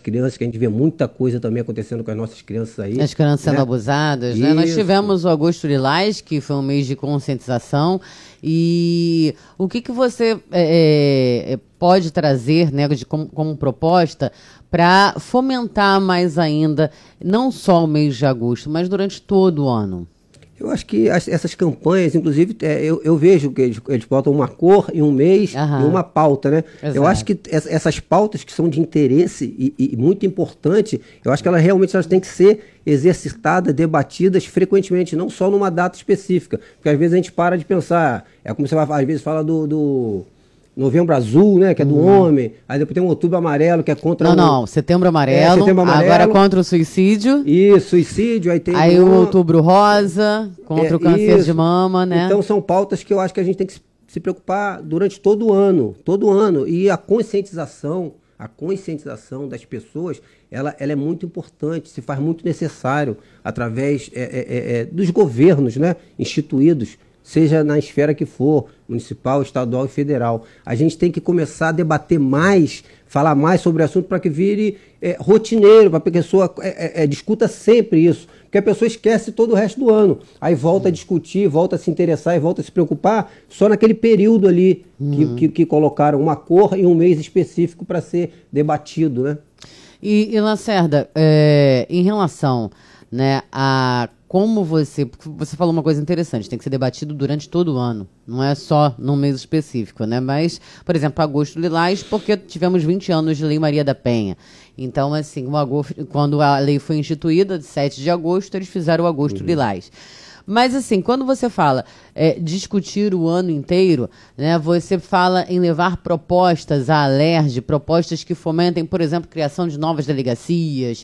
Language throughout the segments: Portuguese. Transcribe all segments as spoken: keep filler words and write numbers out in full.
crianças, que a gente vê muita coisa também acontecendo com as nossas crianças aí. As crianças sendo né? abusadas, né? Nós tivemos o Agosto Lilás, que foi um mês de conscientização. E o que, que você é, é, pode trazer, né, de, como, como proposta para fomentar mais ainda, não só o mês de agosto, mas durante todo o ano? Eu acho que as, essas campanhas, inclusive, é, eu, eu vejo que eles, eles botam uma cor em um mês Aham. e uma pauta, né? Exato. Eu acho que essa, essas pautas que são de interesse e, e muito importante, eu acho que elas realmente elas têm que ser exercitadas, debatidas frequentemente, não só numa data específica. Porque às vezes a gente para de pensar, é como você vai, às vezes fala do... do Novembro Azul, né, que é do hum. homem. Aí depois tem um Outubro Amarelo, que é contra... Não, o... não, Setembro Amarelo, é, Setembro Amarelo. Agora contra o suicídio. Isso, suicídio, aí tem... Aí um... o Outubro Rosa, contra é, o câncer isso. de mama, né? Então são pautas que eu acho que a gente tem que se preocupar durante todo o ano, todo ano. E a conscientização, a conscientização das pessoas, ela, ela é muito importante, se faz muito necessário através é, é, é, dos governos, né, instituídos, seja na esfera que for, municipal, estadual e federal. A gente tem que começar a debater mais, falar mais sobre o assunto para que vire é, rotineiro, para que a pessoa é, é, discuta sempre isso. Porque a pessoa esquece todo o resto do ano. Aí volta a discutir, volta a se interessar e volta a se preocupar só naquele período ali uhum. que, que, que colocaram uma cor e um mês específico para ser debatido, né? E, e Lacerda, é, em relação, né, a como você... Você falou uma coisa interessante, tem que ser debatido durante todo o ano, não é só num mês específico, né? Mas, por exemplo, Agosto Lilás, porque tivemos vinte anos de Lei Maria da Penha. Então, assim, o agosto, quando a lei foi instituída, de sete de agosto, eles fizeram o Agosto uhum. Lilás. Mas, assim, quando você fala é, discutir o ano inteiro, né, você fala em levar propostas à Alerj, propostas que fomentem, por exemplo, criação de novas delegacias,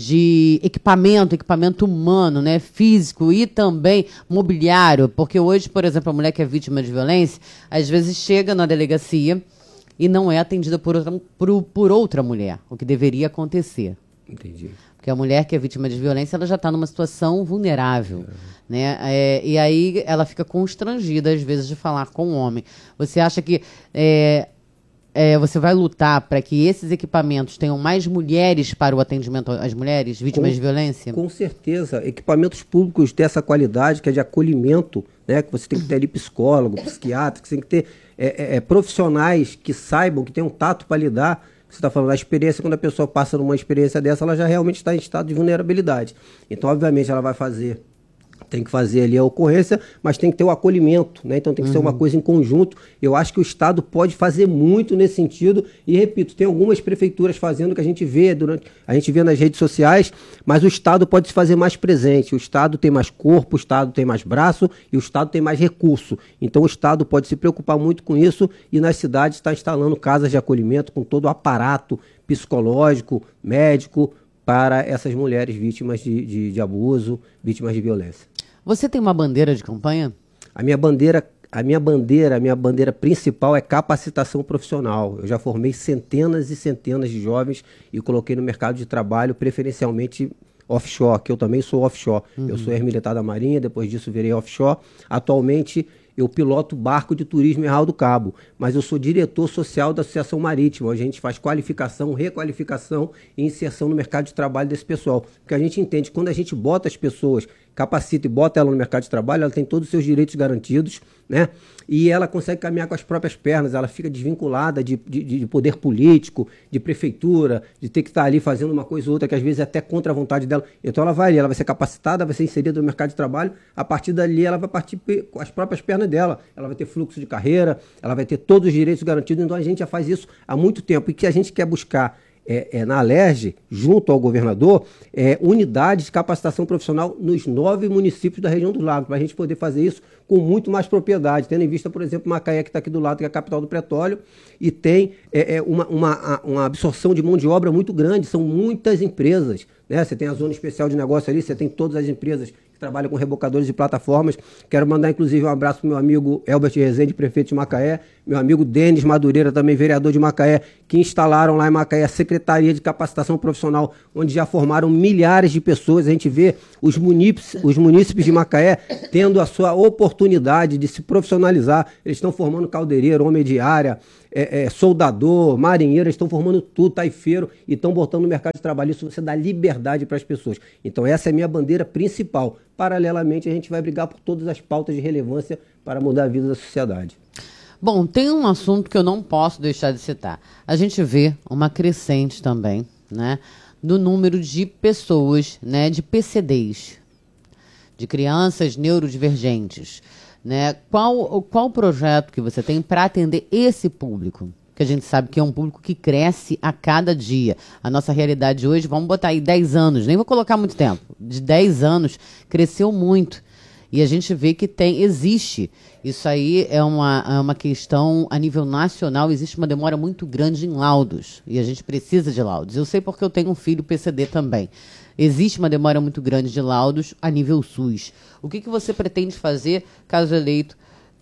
de equipamento, equipamento humano, né, físico e também mobiliário, porque hoje, por exemplo, a mulher que é vítima de violência, às vezes chega na delegacia e não é atendida por outra, por, por outra mulher, o que deveria acontecer. Entendi. Porque a mulher que é vítima de violência, ela já está numa situação vulnerável, é. né? É, e aí ela fica constrangida, às vezes, de falar com o homem. Você acha que é, é, você vai lutar para que esses equipamentos tenham mais mulheres para o atendimento às mulheres vítimas com, de violência? Com certeza. Equipamentos públicos dessa qualidade, que é de acolhimento, né? Que você tem que ter ali psicólogo, psiquiatra, que você tem que ter é, é, profissionais que saibam, que tenham tato para lidar. Você está falando da experiência, quando a pessoa passa numa experiência dessa, ela já realmente está em estado de vulnerabilidade. Então, obviamente, ela vai fazer, tem que fazer ali a ocorrência, mas tem que ter o acolhimento, né? Então tem que uhum. ser uma coisa em conjunto. Eu acho que o Estado pode fazer muito nesse sentido e, repito, tem algumas prefeituras fazendo que a gente vê durante, a gente vê nas redes sociais, mas o Estado pode se fazer mais presente. O Estado tem mais corpo, o Estado tem mais braço e o Estado tem mais recurso. Então o Estado pode se preocupar muito com isso e nas cidades está instalando casas de acolhimento com todo o aparato psicológico, médico, para essas mulheres vítimas de, de, de abuso, vítimas de violência. Você tem uma bandeira de campanha? A minha bandeira, a minha bandeira, a minha bandeira principal é capacitação profissional. Eu já formei centenas e centenas de jovens e coloquei no mercado de trabalho, preferencialmente offshore, que eu também sou offshore. Uhum. Eu sou ex-militar da Marinha, depois disso virei offshore. Atualmente eu piloto barco de turismo em Arraial do Cabo, mas eu sou diretor social da Associação Marítima, onde a gente faz qualificação, requalificação e inserção no mercado de trabalho desse pessoal. Porque a gente entende que quando a gente bota as pessoas, capacita e bota ela no mercado de trabalho, ela tem todos os seus direitos garantidos, né? E ela consegue caminhar com as próprias pernas, ela fica desvinculada de, de, de poder político, de prefeitura, de ter que estar ali fazendo uma coisa ou outra, que às vezes é até contra a vontade dela. Então ela vai ali, ela vai ser capacitada, vai ser inserida no mercado de trabalho, a partir dali ela vai partir com as próprias pernas dela, ela vai ter fluxo de carreira, ela vai ter todos os direitos garantidos, então a gente já faz isso há muito tempo. E que a gente quer buscar É, é, na Alerj, junto ao governador, é, unidades de capacitação profissional nos nove municípios da região do Lago, para a gente poder fazer isso com muito mais propriedade, tendo em vista, por exemplo, Macaé, que está aqui do lado, que é a capital do petróleo, e tem é, é, uma, uma, uma absorção de mão de obra muito grande, são muitas empresas, né? Você tem a zona especial de negócio ali, você tem todas as empresas que trabalham com rebocadores e plataformas. Quero mandar, inclusive, um abraço para o meu amigo Elbert Rezende, prefeito de Macaé, meu amigo Denis Madureira, também vereador de Macaé, que instalaram lá em Macaé a Secretaria de Capacitação Profissional, onde já formaram milhares de pessoas. A gente vê os munícipes, os munícipes de Macaé tendo a sua oportunidade de se profissionalizar. Eles estão formando caldeireiro, homem de área, é, é, soldador, marinheiro, eles estão formando tudo, taifeiro, e estão botando no mercado de trabalho. Isso você dá liberdade para as pessoas. Então essa é a minha bandeira principal. Paralelamente, a gente vai brigar por todas as pautas de relevância para mudar a vida da sociedade. Bom, tem um assunto que eu não posso deixar de citar. A gente vê uma crescente também, né, do número de pessoas, né, de P C Ds, de crianças neurodivergentes, né? Qual qual projeto que você tem para atender esse público? Que a gente sabe que é um público que cresce a cada dia. A nossa realidade hoje, vamos botar aí dez anos, nem vou colocar muito tempo, de dez anos, cresceu muito. E a gente vê que tem, existe, isso aí é uma, é uma questão a nível nacional, existe uma demora muito grande em laudos, e a gente precisa de laudos. Eu sei porque eu tenho um filho P C D também. Existe uma demora muito grande de laudos a nível SUS. O que, que você pretende fazer, caso eleito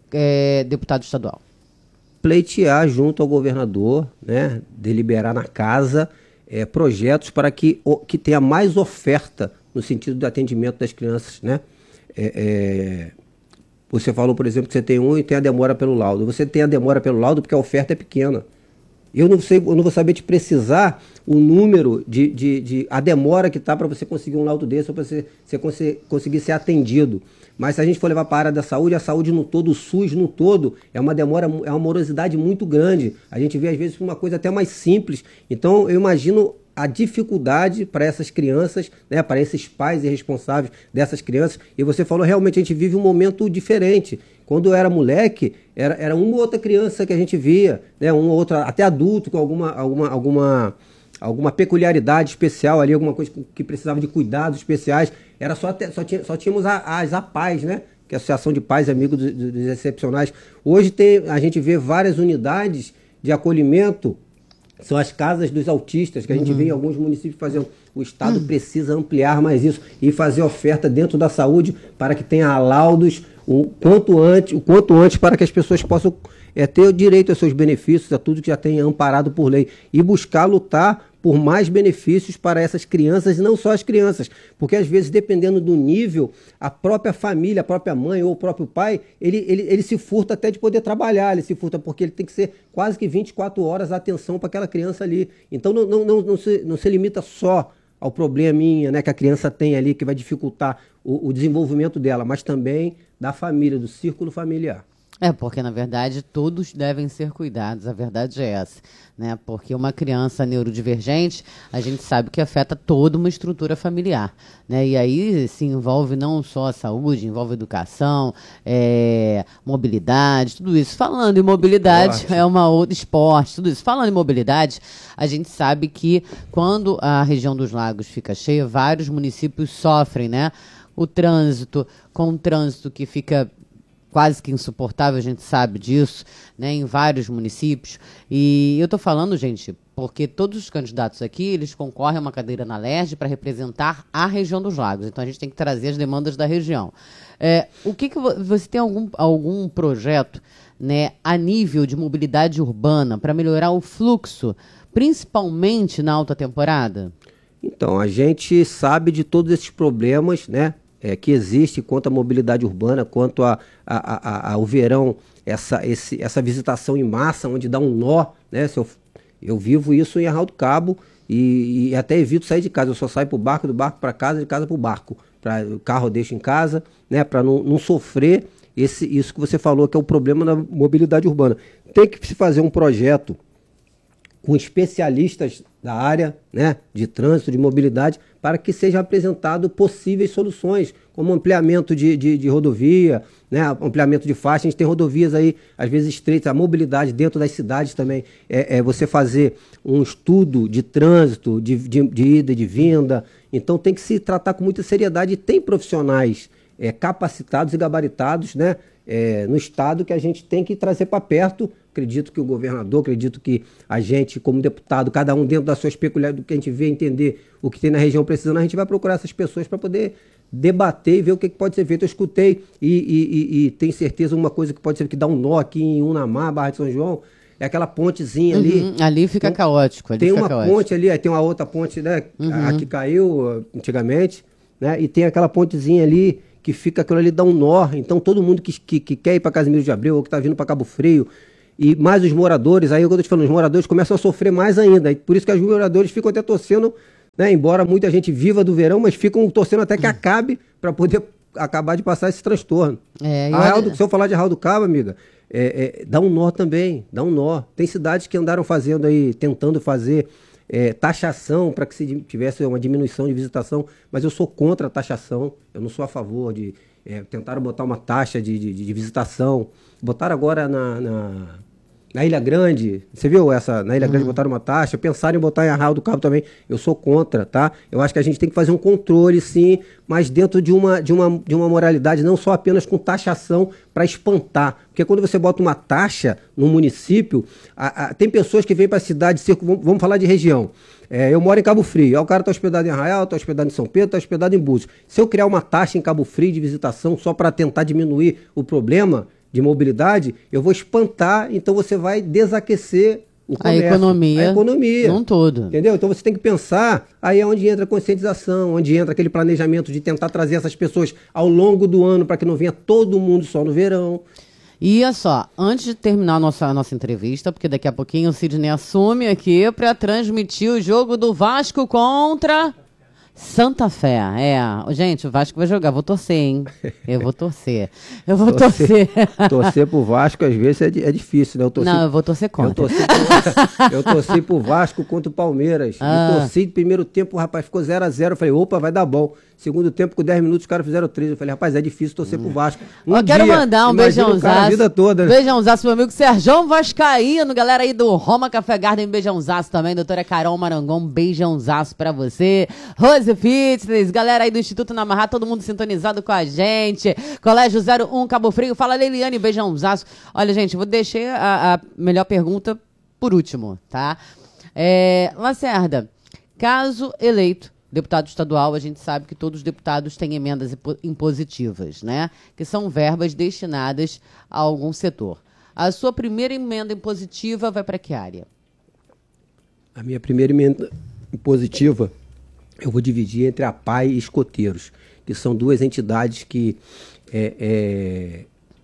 é, deputado estadual? Pleitear junto ao governador, né, deliberar na casa é, projetos para que, o, que tenha mais oferta no sentido do atendimento das crianças, né? É, é, você falou, por exemplo, que você tem um e tem a demora pelo laudo. Você tem a demora pelo laudo porque a oferta é pequena. Eu não sei, eu não vou saber te precisar o número de, de, de a demora que está para você conseguir um laudo desse ou para você, você conseguir, conseguir ser atendido. Mas se a gente for levar para a área da saúde, a saúde no todo, o SUS no todo, é uma demora, é uma morosidade muito grande. A gente vê às vezes uma coisa até mais simples. Então eu imagino a dificuldade para essas crianças, né, para esses pais e responsáveis dessas crianças. E você falou, realmente, a gente vive um momento diferente. Quando eu era moleque, era, era uma ou outra criança que a gente via, né, um ou outro, até adulto com alguma, alguma, alguma, alguma peculiaridade especial ali, alguma coisa que precisava de cuidados especiais. Era só, até, só, tinha, só tínhamos a, as A P A S, né, que é a Associação de Pais e Amigos dos, dos Excepcionais. Hoje tem, a gente vê várias unidades de acolhimento. São as casas dos autistas, que a gente uhum. vê em alguns municípios fazendo. O Estado uhum. precisa ampliar mais isso e fazer oferta dentro da saúde para que tenha laudos o quanto antes, o quanto antes para que as pessoas possam é, ter o direito aos seus benefícios, a tudo que já tem amparado por lei. E buscar lutar por mais benefícios para essas crianças, e não só as crianças, porque às vezes, dependendo do nível, a própria família, a própria mãe ou o próprio pai, ele, ele, ele se furta até de poder trabalhar, ele se furta porque ele tem que ser quase que vinte e quatro horas a atenção para aquela criança ali. Então não, não, não, não, se, não se limita só ao probleminha, né, que a criança tem ali, que vai dificultar o, o desenvolvimento dela, mas também da família, do círculo familiar. É, porque na verdade todos devem ser cuidados, a verdade é essa, né? Porque uma criança neurodivergente, a gente sabe que afeta toda uma estrutura familiar, né? E aí se envolve não só a saúde, envolve educação, é, mobilidade, tudo isso. Falando em mobilidade, esporte. é uma outra esporte, tudo isso. Falando em mobilidade, a gente sabe que quando a região dos lagos fica cheia, vários municípios sofrem, né? O trânsito, com o trânsito que fica quase que insuportável, a gente sabe disso, né, em vários municípios. E eu estou falando, gente, porque todos os candidatos aqui, eles concorrem a uma cadeira na L E R J para representar a região dos lagos. Então a gente tem que trazer as demandas da região. É, o que, que você tem algum, algum projeto, né, a nível de mobilidade urbana para melhorar o fluxo, principalmente na alta temporada? Então, a gente sabe de todos esses problemas, né? É, que existe quanto à mobilidade urbana, quanto a, a, a, a, ao verão, essa, esse, essa visitação em massa, onde dá um nó, né? Se eu, eu vivo isso em Arraial do Cabo e, e até evito sair de casa, eu só saio para o barco, do barco para casa, de casa para o barco. Pra, o carro eu deixo em casa, né? Para não, não sofrer esse, isso que você falou, que é o problema da mobilidade urbana. Tem que se fazer um projeto com especialistas da área, né, de trânsito, de mobilidade, para que sejam apresentadas possíveis soluções, como ampliamento de, de, de rodovia, né, ampliamento de faixa. A gente tem rodovias aí, às vezes estreitas, a mobilidade dentro das cidades também, é, é você fazer um estudo de trânsito, de, de, de ida e de vinda. Então tem que se tratar com muita seriedade, e tem profissionais é, capacitados e gabaritados, né, é, no estado, que a gente tem que trazer para perto. Acredito que o governador, acredito que a gente, como deputado, cada um dentro das suas peculiaridades, do que a gente vê, entender o que tem na região precisando, a gente vai procurar essas pessoas para poder debater e ver o que pode ser feito. Eu escutei e, e, e, e tenho certeza uma coisa que pode ser que dá um nó aqui em Unamar, Barra de São João, é aquela pontezinha ali. Uhum, ali fica tem, caótico. Ali tem fica uma caótico. ponte ali, aí tem uma outra ponte, né? Uhum. A que caiu antigamente, né? E tem aquela pontezinha ali que fica, aquilo ali dá um nó. Então todo mundo que, que, que quer ir para Casimiro de Abreu ou que está vindo para Cabo Frio, e mais os moradores, aí eu estou te falando, os moradores começam a sofrer mais ainda. E por isso que os moradores ficam até torcendo, né? Embora muita gente viva do verão, mas ficam torcendo até que acabe para poder acabar de passar esse transtorno. É, Arraial olha... do, se eu falar de Arraial do Cabo, amiga, é, é, dá um nó também, dá um nó. Tem cidades que andaram fazendo aí, tentando fazer é, taxação para que se tivesse uma diminuição de visitação, mas eu sou contra a taxação, eu não sou a favor de... É, tentaram botar uma taxa de, de, de visitação, botaram agora na... na Na Ilha Grande, você viu essa? Na Ilha Grande Uhum. botaram uma taxa, pensaram em botar em Arraial do Cabo também, eu sou contra, tá? Eu acho que a gente tem que fazer um controle, sim, mas dentro de uma, de uma, de uma moralidade, não só apenas com taxação para espantar. Porque quando você bota uma taxa no município, a, a, tem pessoas que vêm para a cidade, circo, vamos, vamos falar de região. É, eu moro em Cabo Frio, aí o cara está hospedado em Arraial, está hospedado em São Pedro, está hospedado em Búzios. Se eu criar uma taxa em Cabo Frio de visitação só para tentar diminuir o problema de mobilidade, eu vou espantar, então você vai desaquecer o comércio. A economia. A economia. Num todo. Entendeu? Então você tem que pensar, aí é onde entra a conscientização, onde entra aquele planejamento de tentar trazer essas pessoas ao longo do ano, para que não venha todo mundo só no verão. E olha só, antes de terminar a nossa, a nossa entrevista, porque daqui a pouquinho o Sidney assume aqui para transmitir o jogo do Vasco contra... Santa Fé, é. Gente, o Vasco vai jogar, vou torcer, hein? Eu vou torcer. Eu vou torcer. Torcer, torcer pro Vasco, às vezes, é, é difícil, né? Eu torci, Não, eu vou torcer contra. Eu torci, pro, eu torci pro Vasco contra o Palmeiras. Ah. E torci no primeiro tempo, o rapaz ficou zero a zero. Eu falei, opa, vai dar bom. Segundo tempo, com dez minutos, os caras fizeram três. Eu falei, rapaz, é difícil torcer pro Vasco. Um Eu quero dia, mandar um imagina o cara beijãozaço. a vida toda, né? Beijãozaço pro meu amigo Serjão Vascaíno, galera aí do Roma Café Garden, beijãozaço também. Doutora Carol Marangon, beijãozaço pra você. Rose Fitness, galera aí do Instituto Namarra, todo mundo sintonizado com a gente. Colégio zero um Cabo Frio, fala Leiliane, beijãozaço. Olha, gente, vou deixar a, a melhor pergunta por último, tá? É, Lacerda, caso eleito deputado estadual, a gente sabe que todos os deputados têm emendas impositivas, né? Que são verbas destinadas a algum setor. A sua primeira emenda impositiva vai para que área? A minha primeira emenda impositiva eu vou dividir entre a P A I e escoteiros, que são duas entidades que é, é,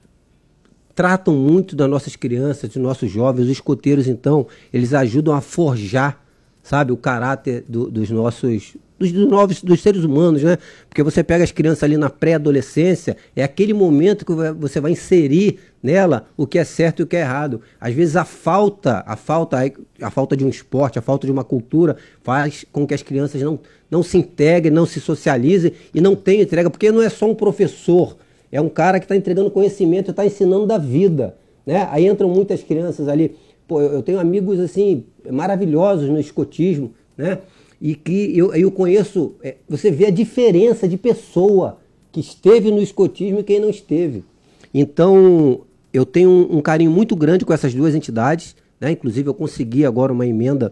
tratam muito das nossas crianças, dos nossos jovens. Os escoteiros, então, eles ajudam a forjar, sabe, o caráter do, dos nossos... Dos, dos novos, dos seres humanos, né? Porque você pega as crianças ali na pré-adolescência, é aquele momento que você vai inserir nela o que é certo e o que é errado. Às vezes a falta, a falta, a falta de um esporte, a falta de uma cultura faz com que as crianças não, não se integrem, não se socializem e não tenham entrega, porque não é só um professor, é um cara que está entregando conhecimento e está ensinando da vida, né? Aí entram muitas crianças ali. Pô, eu, eu tenho amigos assim maravilhosos no escotismo, né? E que eu, eu conheço, é, você vê a diferença de pessoa que esteve no escotismo e quem não esteve. Então, eu tenho um, um carinho muito grande com essas duas entidades, né? Inclusive, eu consegui agora uma emenda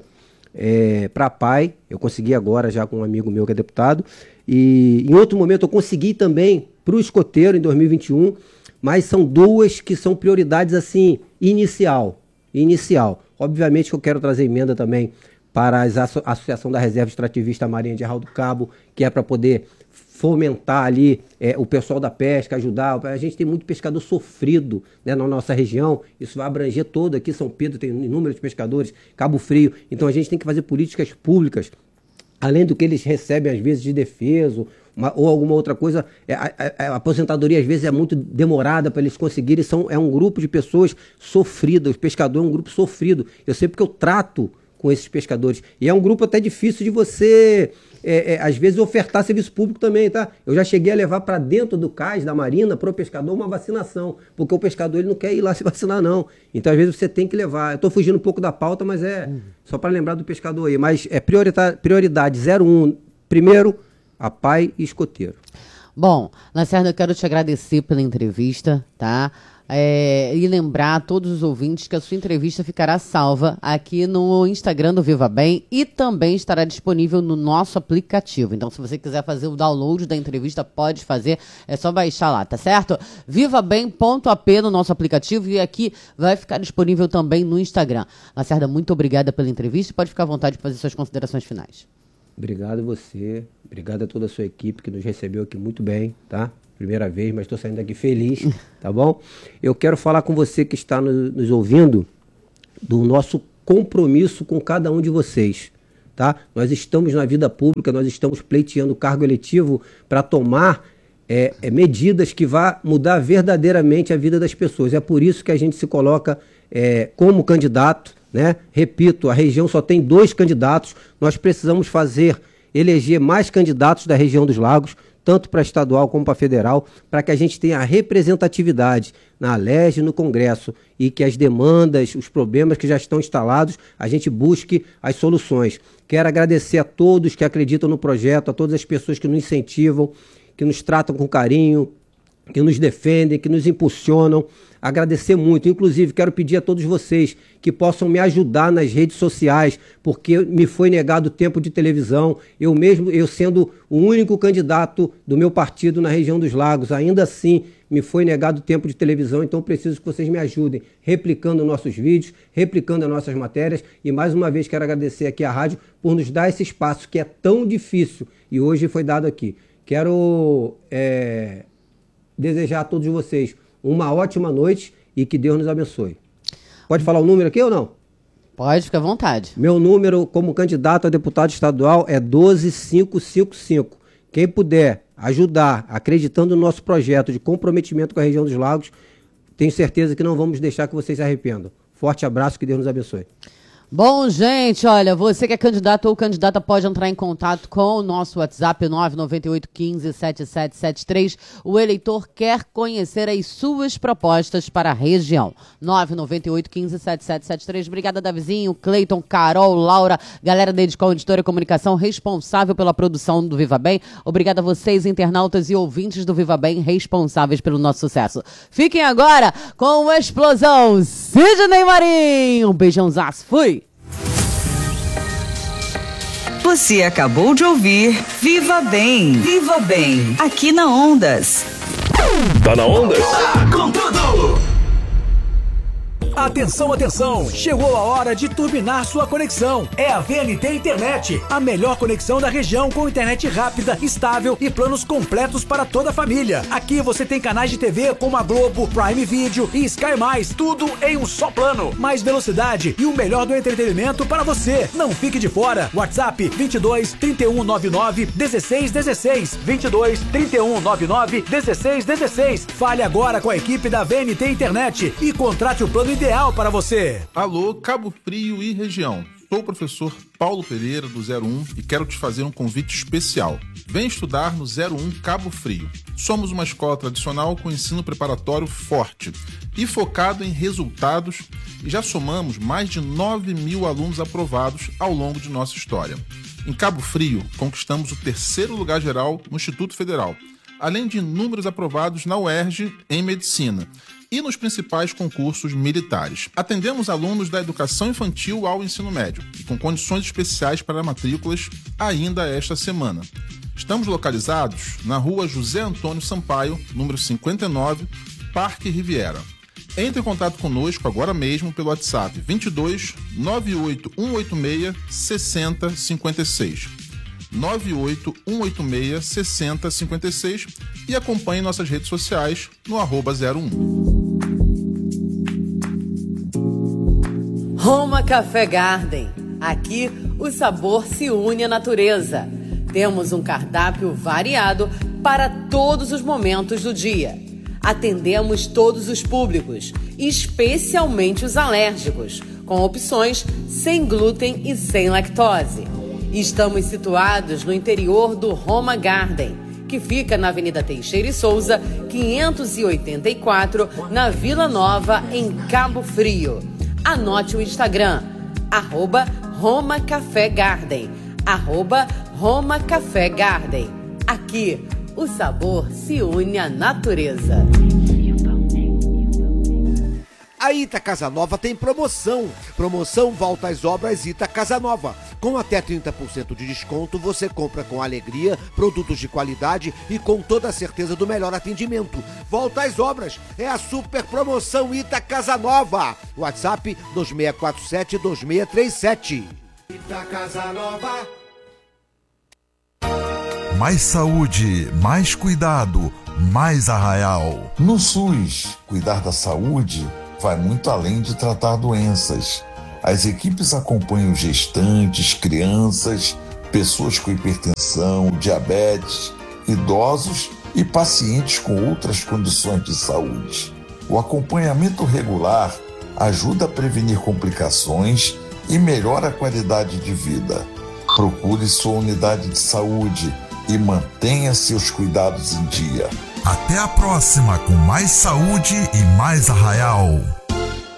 é, para a P A I, eu consegui agora já com um amigo meu que é deputado, e em outro momento eu consegui também para o escoteiro em dois mil e vinte e um, mas são duas que são prioridades assim, inicial, inicial. Obviamente que eu quero trazer emenda também para a Associação da Reserva Extrativista Marinha de Arraial do Cabo, que é para poder fomentar ali é, o pessoal da pesca, ajudar. A gente tem muito pescador sofrido, né, na nossa região, isso vai abranger todo aqui, São Pedro tem inúmeros pescadores, Cabo Frio, então a gente tem que fazer políticas públicas, além do que eles recebem às vezes de defeso, uma, ou alguma outra coisa, é, a, a, a aposentadoria às vezes é muito demorada para eles conseguirem, são, é um grupo de pessoas sofridas, o pescador é um grupo sofrido, eu sei porque eu trato com esses pescadores. E é um grupo até difícil de você, é, é, às vezes, ofertar serviço público também, tá? Eu já cheguei a levar para dentro do cais da Marina, para o pescador, uma vacinação, porque o pescador ele não quer ir lá se vacinar, não. Então, às vezes, você tem que levar. Eu estou fugindo um pouco da pauta, mas é uhum. só para lembrar do pescador aí. Mas é prioridade, prioridade zero um, primeiro, a P A I e escoteiro. Bom, Lacerda, eu quero te agradecer pela entrevista, tá? É, e lembrar a todos os ouvintes que a sua entrevista ficará salva aqui no Instagram do Viva Bem e também estará disponível no nosso aplicativo. Então, se você quiser fazer o download da entrevista, pode fazer, é só baixar lá, tá certo? viva bem ponto a p no nosso aplicativo e aqui vai ficar disponível também no Instagram. Lacerda, muito obrigada pela entrevista e pode ficar à vontade de fazer suas considerações finais. Obrigado a você, obrigado a toda a sua equipe que nos recebeu aqui muito bem, tá? Primeira vez, mas estou saindo daqui feliz, tá bom? Eu quero falar com você que está no, nos ouvindo do nosso compromisso com cada um de vocês, tá? Nós estamos na vida pública, nós estamos pleiteando cargo eletivo para tomar é, é, medidas que vá mudar verdadeiramente a vida das pessoas. É por isso que a gente se coloca é, como candidato, né? Repito, a região só tem dois candidatos, nós precisamos fazer, eleger mais candidatos da região dos Lagos, tanto para estadual como para federal, para que a gente tenha representatividade na Alerj e no Congresso e que as demandas, os problemas que já estão instalados, a gente busque as soluções. Quero agradecer a todos que acreditam no projeto, a todas as pessoas que nos incentivam, que nos tratam com carinho, que nos defendem, que nos impulsionam. Agradecer muito. Inclusive, quero pedir a todos vocês que possam me ajudar nas redes sociais, porque me foi negado tempo de televisão. Eu mesmo, eu sendo o único candidato do meu partido na região dos Lagos, ainda assim me foi negado tempo de televisão, então preciso que vocês me ajudem, replicando nossos vídeos, replicando as nossas matérias. E mais uma vez quero agradecer aqui à rádio por nos dar esse espaço que é tão difícil e hoje foi dado aqui. Quero é, desejar a todos vocês uma ótima noite e que Deus nos abençoe. Pode falar o número aqui ou não? Pode, fica à vontade. Meu número como candidato a deputado estadual é doze mil quinhentos e cinquenta e cinco. Quem puder ajudar, acreditando no nosso projeto de comprometimento com a região dos Lagos, tenho certeza que não vamos deixar que vocês se arrependam. Forte abraço, que Deus nos abençoe. Bom, gente, olha, você que é candidato ou candidata pode entrar em contato com o nosso WhatsApp nove nove oito um cinco sete sete sete três. O eleitor quer conhecer as suas propostas para a região. nove nove oito um cinco sete sete sete três. Obrigada, Davizinho, Cleiton, Carol, Laura, galera da Edicol Editora e Comunicação, responsável pela produção do Viva Bem. Obrigada a vocês, internautas e ouvintes do Viva Bem, responsáveis pelo nosso sucesso. Fiquem agora com a explosão Sidney Marinho. Um beijãozaço, fui! Você acabou de ouvir Viva Bem, Viva Bem, aqui na Ondas. Tá na Ondas? Tá com tudo! Atenção, atenção! Chegou a hora de turbinar sua conexão. É a V N T Internet, a melhor conexão da região com internet rápida, estável e planos completos para toda a família. Aqui você tem canais de T V como a Globo, Prime Video e Sky Mais, tudo em um só plano. Mais velocidade e o melhor do entretenimento para você. Não fique de fora. WhatsApp vinte e dois, trinta e um, noventa e nove, dezesseis dezesseis. vinte e dois, trinta e um, noventa e nove, dezesseis dezesseis. Fale agora com a equipe da V N T Internet e contrate o plano ideal para você. Alô, Cabo Frio e região. Sou o professor Paulo Pereira, do zero um, e quero te fazer um convite especial. Vem estudar no zero um Cabo Frio. Somos uma escola tradicional com ensino preparatório forte e focado em resultados, e já somamos mais de nove mil alunos aprovados ao longo de nossa história. Em Cabo Frio, conquistamos o terceiro lugar geral no Instituto Federal, além de inúmeros aprovados na U E R J em Medicina e nos principais concursos militares. Atendemos alunos da educação infantil ao ensino médio e com condições especiais para matrículas ainda esta semana. Estamos localizados na rua José Antônio Sampaio, número cinquenta e nove, Parque Riviera. Entre em contato conosco agora mesmo pelo WhatsApp vinte e dois, nove oito um oito seis, seis zero cinco seis. nove oito um oito seis, seis zero cinco seis e acompanhe nossas redes sociais no arroba zero um. Roma Café Garden. Aqui o sabor se une à natureza. Temos um cardápio variado para todos os momentos do dia. Atendemos todos os públicos, especialmente os alérgicos, com opções sem glúten e sem lactose. Estamos situados no interior do Roma Garden, que fica na Avenida Teixeira e Souza, quinhentos e oitenta e quatro, na Vila Nova, em Cabo Frio. Anote o Instagram, arroba Roma Café Garden, arroba Roma Café Garden. Aqui, o sabor se une à natureza. A Ita Casa Nova tem promoção. Promoção Volta às Obras Ita Casa Nova. Com até trinta por cento de desconto, você compra com alegria, produtos de qualidade e com toda a certeza do melhor atendimento. Volta às Obras é a super promoção Ita Casa Nova. WhatsApp dois seis quatro sete, dois seis três sete. Ita Casa Nova. Mais saúde, mais cuidado, mais Arraial. No SUS, cuidar da saúde vai muito além de tratar doenças. As equipes acompanham gestantes, crianças, pessoas com hipertensão, diabetes, idosos e pacientes com outras condições de saúde. O acompanhamento regular ajuda a prevenir complicações e melhora a qualidade de vida. Procure sua unidade de saúde e mantenha seus cuidados em dia. Até a próxima com mais saúde e mais Arraial.